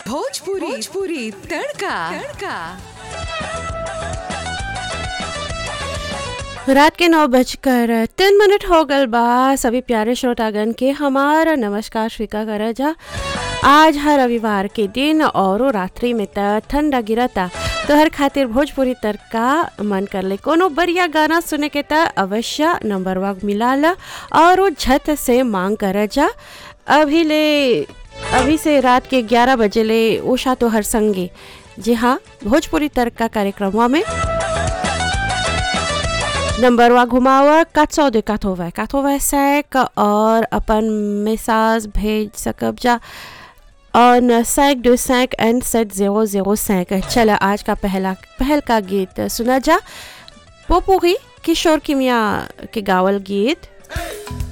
भोजपुरी तड़का। रात के 9:03 हो गल बा। सभी प्यारे श्रोतागण के हमारा नमस्कार स्वीकार करा जा। आज हर रविवार के दिन और रात्रि में त ठंडा गिरता तो हर खातिर भोजपुरी तड़का मन कर ले कोनो बढ़िया गाना सुने के त अवश्य नंबर वाग मिला ला और झट से मांग करा जा। अभी से रात के 11 बजे ले उषा तो हर संगे। जी हाँ, भोजपुरी तड़का कार्यक्रम में नंबर वा घुमावा 482 और अपन मैसेज भेज सकब जा ऑन 525 and 7005। चला आज का पहल का गीत सुना जा। पोपुरी किशोर किमिया के गावल गीत।